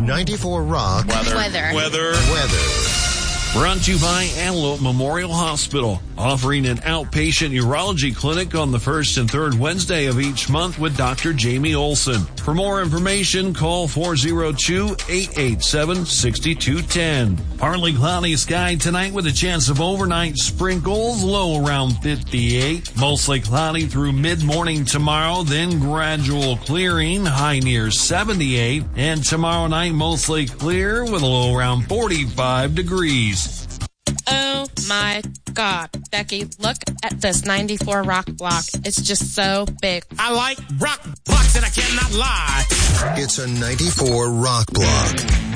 94 Rock. Weather. Brought to you by Antelope Memorial Hospital, offering an outpatient urology clinic on the first and third Wednesday of each month with Dr. Jamie Olson. For more information, call 402-887-6210. Partly cloudy sky tonight with a chance of overnight sprinkles, low around 58. Mostly cloudy through mid-morning tomorrow, then gradual clearing, high near 78. And tomorrow night, mostly clear with a low around 45 degrees. Oh my God, Becky, look at this 94 Rock block. It's just so big. I like rock blocks and I cannot lie. It's a 94 Rock block.